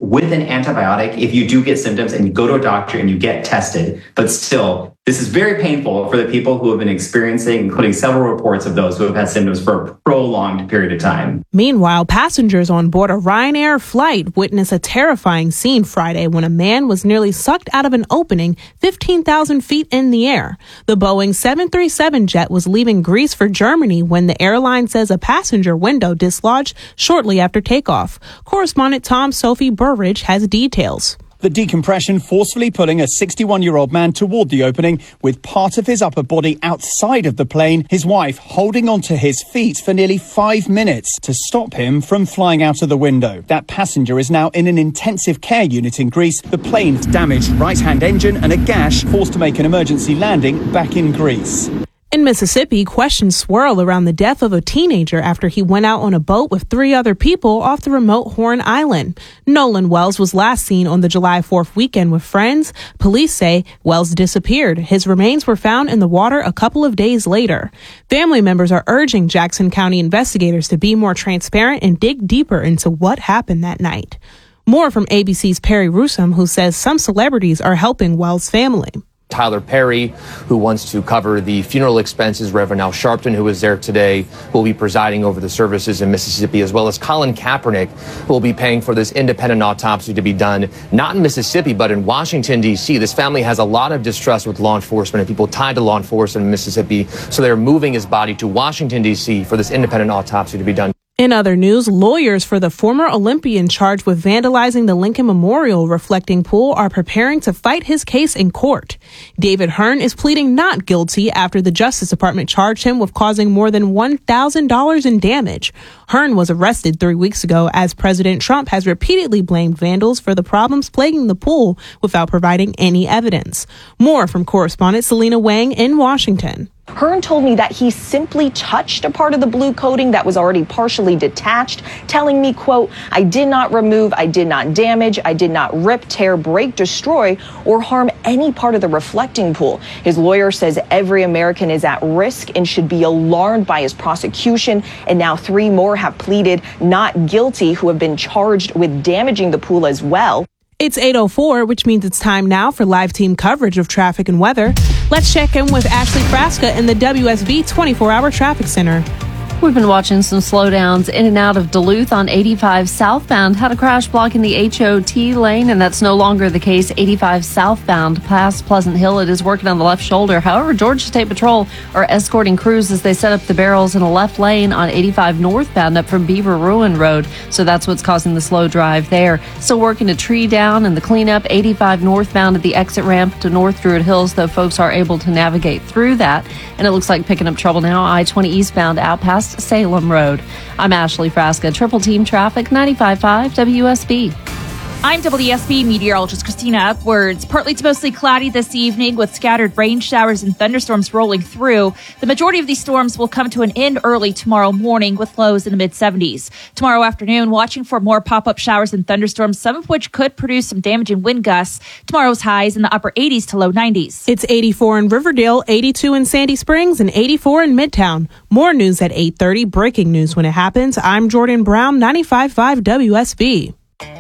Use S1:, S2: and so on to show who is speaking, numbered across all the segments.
S1: with an antibiotic if you do get symptoms and you go to a doctor and you get tested. But still, this is very painful for the people who have been experiencing, including several reports of those who have had symptoms for a prolonged period of time.
S2: Meanwhile, passengers on board a Ryanair flight witnessed a terrifying scene Friday when a man was nearly sucked out of an opening 15,000 feet in the air. The Boeing 737 jet was leaving Greece for Germany when the airline says a passenger window dislodged shortly after takeoff. Correspondent Tom Sophie Burridge has details.
S3: The decompression forcefully pulling a 61-year-old man toward the opening with part of his upper body outside of the plane, his wife holding onto his feet for nearly 5 minutes to stop him from flying out of the window. That passenger is now in an intensive care unit in Greece. The plane's damaged right-hand engine and a gash forced to make an emergency landing back in Greece.
S2: In Mississippi, questions swirl around the death of a teenager after he went out on a boat with 3 other people off the remote Horn Island. Nolan Wells was last seen on the July 4th weekend with friends. Police say Wells disappeared. His remains were found in the water a couple of days later. Family members are urging Jackson County investigators to be more transparent and dig deeper into what happened that night. More from ABC's Perry Rusum, who says some celebrities are helping Wells' family.
S4: Tyler Perry, who wants to cover the funeral expenses, Reverend Al Sharpton, who is there today, will be presiding over the services in Mississippi, as well as Colin Kaepernick, who will be paying for this independent autopsy to be done, not in Mississippi, but in Washington, D.C. This family has a lot of distrust with law enforcement and people tied to law enforcement in Mississippi, so they're moving his body to Washington, D.C. for this independent autopsy to be done.
S2: In other news, lawyers for the former Olympian charged with vandalizing the Lincoln Memorial reflecting pool are preparing to fight his case in court. David Hearn is pleading not guilty after the Justice Department charged him with causing more than $1,000 in damage. Hearn was arrested 3 weeks ago as President Trump has repeatedly blamed vandals for the problems plaguing the pool without providing any evidence. More from correspondent Selena Wang in Washington.
S5: Hearn told me that he simply touched a part of the blue coating that was already partially detached, telling me, quote, "I did not remove, I did not damage, I did not rip, tear, break, destroy, or harm any part of the reflecting pool." His lawyer says every American is at risk and should be alarmed by his prosecution. And now 3 more have pleaded not guilty who have been charged with damaging the pool as well.
S2: It's 8:04, which means it's time now for live team coverage of traffic and weather. Let's check in with Ashley Frasca in the WSB 24-hour traffic center.
S6: We've been watching some slowdowns in and out of Duluth on 85 southbound. Had a crash blocking the HOT lane, and that's no longer the case. 85 southbound past Pleasant Hill, it is working on the left shoulder. However, Georgia State Patrol are escorting crews as they set up the barrels in a left lane on 85 northbound up from Beaver Ruin Road. So that's what's causing the slow drive there. Still working a tree down and the cleanup 85 northbound at the exit ramp to North Druid Hills, though folks are able to navigate through that. And it looks like picking up trouble now, I-20 eastbound out past Salem Road. I'm Ashley Frasca, Triple Team Traffic, 95.5 WSB.
S7: I'm WSB meteorologist Christina Upwards. Partly to mostly cloudy this evening with scattered rain showers and thunderstorms rolling through. The majority of these storms will come to an end early tomorrow morning with lows in the mid-70s. Tomorrow afternoon, watching for more pop-up showers and thunderstorms, some of which could produce some damaging wind gusts. Tomorrow's highs in the upper 80s to low 90s.
S2: It's 84 in Riverdale, 82 in Sandy Springs, and 84 in Midtown. More news at 8:30. Breaking news when it happens. I'm Jordan Brown, 95.5 WSB.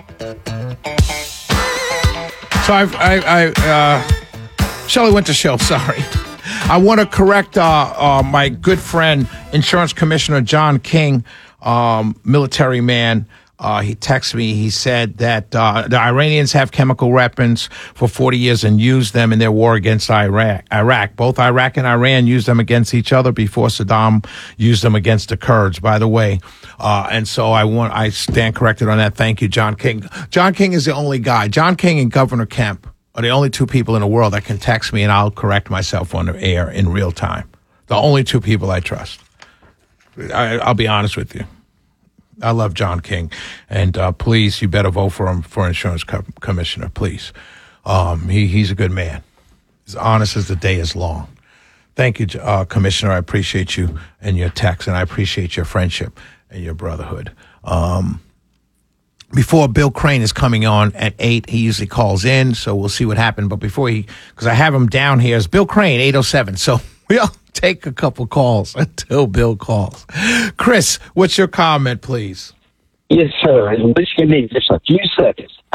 S8: So Shelley went to show, sorry. I want to correct my good friend, Insurance Commissioner John King, military man. He texted me. He said that the Iranians have chemical weapons for 40 years and used them in their war against Iraq. Both Iraq and Iran used them against each other before Saddam used them against the Kurds, by the way. And so I stand corrected on that. Thank you, John King. John King is the only guy. John King and Governor Kemp are the only 2 people in the world that can text me and I'll correct myself on the air in real time. The only 2 people I trust. I'll be honest with you. I love John King, and please, you better vote for him for insurance commissioner, please. He's a good man. He's honest as the day is long. Thank you, Commissioner. I appreciate you and your text, and I appreciate your friendship and your brotherhood. Before Bill Crane is coming on at 8, he usually calls in, so we'll see what happened. But before because I have him down here, is Bill Crane, 807. So we'll take a couple calls until Bill calls. Chris, what's your comment, please?
S9: Yes, sir. And just give me just a few seconds.